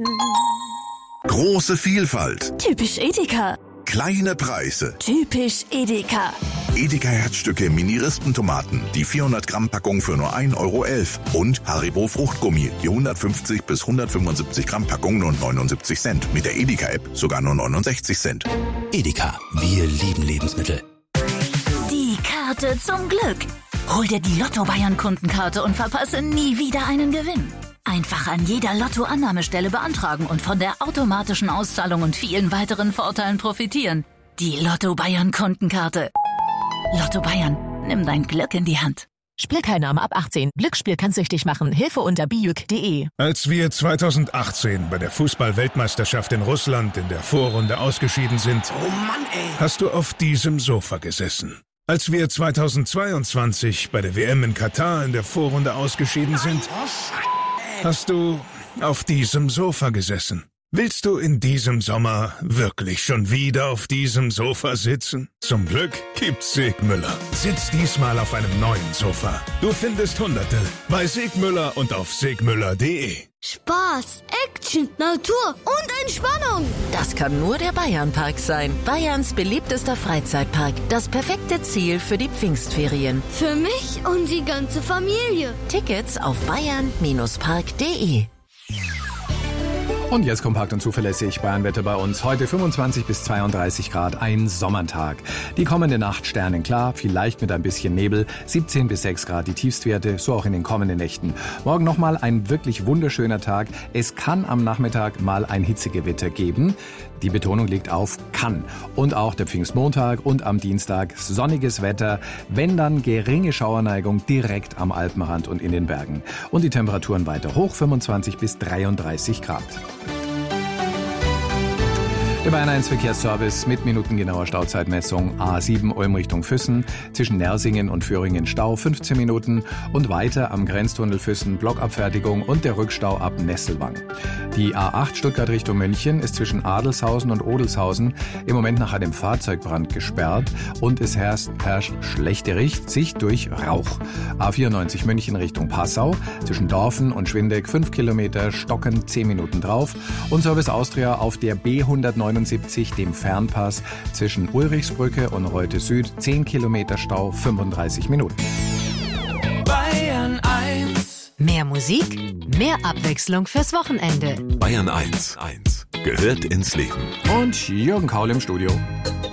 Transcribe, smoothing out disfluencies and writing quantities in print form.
Große Vielfalt. Typisch Edeka. Kleine Preise. Typisch Edeka. Edeka Herzstücke Mini-Rispentomaten, die 400 Gramm Packung für nur 1,11 Euro. Und Haribo Fruchtgummi, die 150 bis 175 Gramm Packung nur 79 Cent. Mit der Edeka-App sogar nur 69 Cent. Edeka, wir lieben Lebensmittel. Die Karte zum Glück. Hol dir die Lotto-Bayern-Kundenkarte und verpasse nie wieder einen Gewinn. Einfach an jeder Lotto-Annahmestelle beantragen und von der automatischen Auszahlung und vielen weiteren Vorteilen profitieren. Die Lotto-Bayern-Kundenkarte. Lotto Bayern, nimm dein Glück in die Hand. Spielteilnahme ab 18. Glücksspiel kann süchtig machen. Hilfe unter bijuk.de. Als wir 2018 bei der Fußball-Weltmeisterschaft in Russland in der Vorrunde ausgeschieden sind, Oh Mann, ey. hast du auf diesem Sofa gesessen. Als wir 2022 bei der WM in Katar in der Vorrunde ausgeschieden sind, hast du auf diesem Sofa gesessen. Willst du in diesem Sommer wirklich schon wieder auf diesem Sofa sitzen? Zum Glück gibt's Segmüller. Sitz diesmal auf einem neuen Sofa. Du findest Hunderte bei Segmüller und auf segmüller.de. Spaß, Action, Natur und Entspannung. Das kann nur der Bayernpark sein. Bayerns beliebtester Freizeitpark. Das perfekte Ziel für die Pfingstferien. Für mich und die ganze Familie. Tickets auf bayern-park.de. Und jetzt kompakt und zuverlässig Bayernwetter bei uns. Heute 25 bis 32 Grad, ein Sommertag. Die kommende Nacht sternenklar, vielleicht mit ein bisschen Nebel, 17 bis 6 Grad die Tiefstwerte, so auch in den kommenden Nächten. Morgen nochmal ein wirklich wunderschöner Tag. Es kann am Nachmittag mal ein Hitzegewitter geben. Die Betonung liegt auf kann. Und auch der Pfingstmontag und am Dienstag sonniges Wetter, wenn dann geringe Schauerneigung direkt am Alpenrand und in den Bergen. Und die Temperaturen weiter hoch, 25 bis 33 Grad. Der Bayern 1 Verkehrsservice mit minutengenauer Stauzeitmessung. A7 Ulm Richtung Füssen, zwischen Nersingen und Föhringen Stau 15 Minuten und weiter am Grenztunnel Füssen Blockabfertigung und der Rückstau ab Nesselwang. Die A8 Stuttgart Richtung München ist zwischen Adelshausen und Odelshausen im Moment nach einem Fahrzeugbrand gesperrt und es herrscht schlechte Sicht durch Rauch. A94 München Richtung Passau, zwischen Dorfen und Schwindeck 5 Kilometer, Stocken 10 Minuten drauf und Service Austria auf der B179, dem Fernpass zwischen Ulrichsbrücke und Reute Süd, 10 Kilometer Stau, 35 Minuten. Bayern 1. Mehr Musik, mehr Abwechslung fürs Wochenende. Bayern 1 gehört ins Leben. Und Jürgen Kaul im Studio.